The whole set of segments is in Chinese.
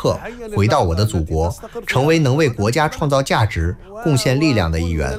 克，回到我的祖国，成为能为国家创造价值、贡献力量的一员。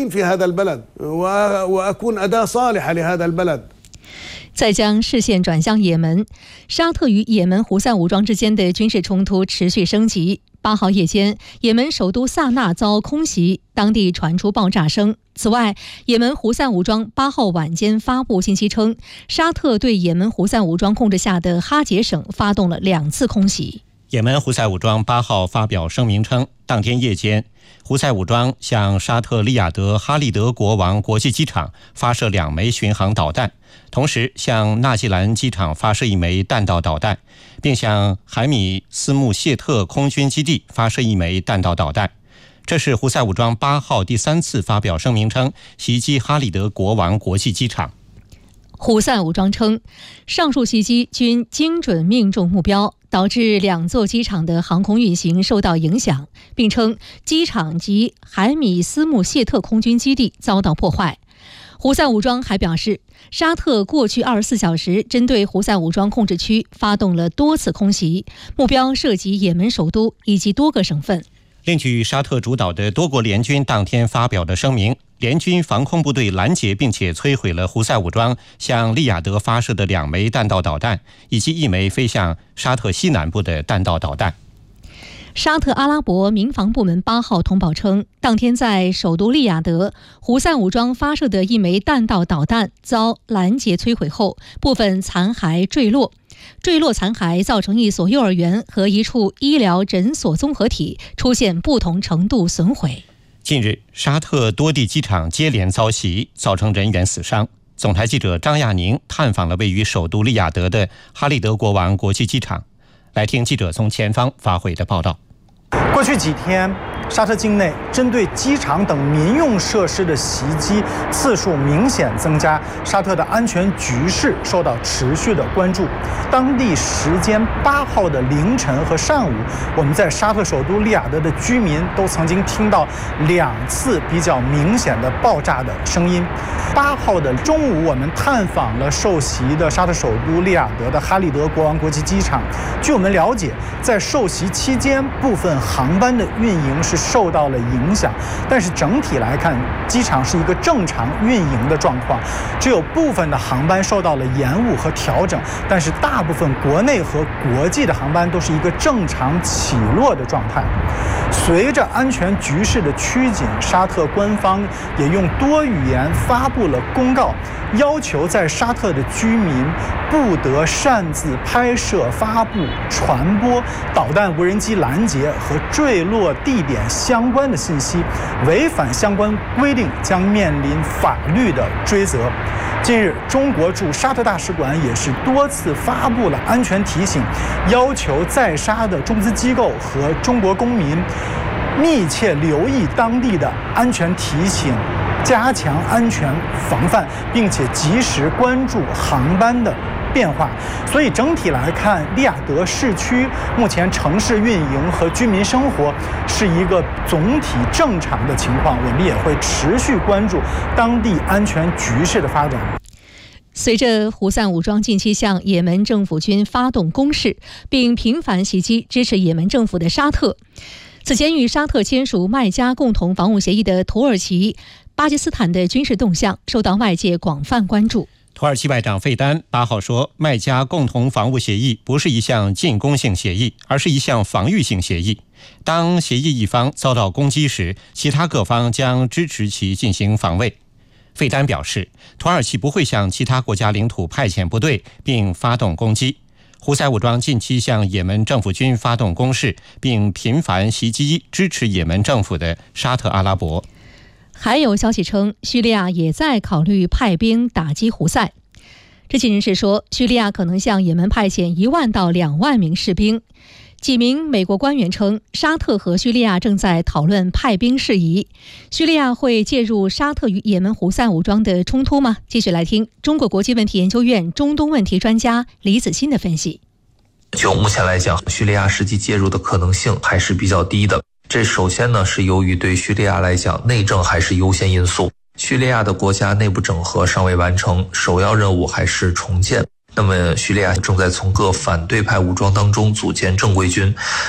再将视线转向也门，沙特与也门胡塞武装之间的军事冲突持续升级。8号夜间，也门首都萨那遭空袭，当地传出爆炸声。此外，也门胡塞武装8号晚间发布信息称，沙特对也门胡塞武装控制下的哈杰省发动了2次空袭。 也门胡塞武装8号发表声明称，当天夜间，胡塞武装向沙特利雅得哈利德国王国际机场发射2枚巡航导弹，同时向纳吉兰机场发射1枚弹道导弹，并向海米斯穆谢特空军基地发射1枚弹道导弹。这是胡塞武装8号第3次发表声明称袭击哈利德国王国际机场。 胡塞武装称，上述袭击均精准命中目标，导致2座机场的航空运行受到影响，并称机场及海米斯穆谢特空军基地遭到破坏。胡塞武装还表示，沙特过去24小时针对胡塞武装控制区发动了多次空袭，目标涉及也门首都以及多个省份。 另据沙特主导的多国联军当天发表的声明，联军防空部队拦截并且摧毁了胡塞武装向利雅得发射的2枚弹道导弹，以及1枚飞向沙特西南部的弹道导弹。 沙特阿拉伯民防部门8号通报称，当天在首都利雅得，胡塞武装发射的1枚弹道导弹遭拦截摧毁后，部分残骸坠落。坠落残骸造成1所幼儿园和1处医疗诊所综合体出现不同程度损毁。 近日，沙特多地机场接连遭袭，造成人员死伤。总台记者张亚宁探访了位于首都利雅得的哈利德国王国际机场，来听记者从前方发回的报道。 过去几天，沙特境内针对机场等民用设施的袭击次数明显增加，沙特的安全局势受到持续的关注。当地时间8号的凌晨和上午，我们在沙特首都利雅得的居民都曾经听到2次比较明显的爆炸的声音。8号的中午，我们探访了受袭的沙特首都利雅得的哈利德国王国际机场。据我们了解，在受袭期间，部分航班的运营是受到了影响，但是整体来看，机场是一个正常运营的状况，只有部分的航班受到了延误和调整，但是大部分国内和国际的航班都是一个正常起落的状态。随着安全局势的趋紧，沙特官方也用多语言发布了公告，要求在沙特的居民不得擅自拍摄、发布、传播导弹、无人机拦截和坠落地点相关的信息，违反相关规定将面临法律的追责。近日，中国驻沙特大使馆也是多次发布了安全提醒，要求在沙的中资机构和中国公民密切留意当地的安全提醒，加强安全防范，并且及时关注航班的变化。所以整体来看，利雅得市区目前城市运营和居民生活是一个总体正常的情况，我们也会持续关注当地安全局势的发展。 随着胡塞武装近期向也门政府军发动攻势，并频繁袭击支持也门政府的沙特，此前与沙特签署麦加共同防务协议的土耳其、巴基斯坦的军事动向受到外界广泛关注。 土耳其外长费丹8号说，麦加共同防务协议不是一项进攻性协议，而是一项防御性协议。当协议一方遭到攻击时，其他各方将支持其进行防卫。费丹表示，土耳其不会向其他国家领土派遣部队并发动攻击。胡塞武装近期向也门政府军发动攻势，并频繁袭击支持也门政府的沙特阿拉伯。 还有消息称，叙利亚也在考虑派兵打击胡塞。知情人士说，叙利亚可能向也门派遣1万到2万名士兵。几名美国官员称，沙特和叙利亚正在讨论派兵事宜。叙利亚会介入沙特与也门胡塞武装的冲突吗？继续来听中国国际问题研究院中东问题专家李子欣的分析。 就目前来讲，叙利亚实际介入的可能性还是比较低的。这首先呢，是由于对叙利亚来讲，内政还是优先因素。叙利亚的国家内部整合尚未完成，首要任务还是重建。那么叙利亚正在从各反对派武装当中组建正规军，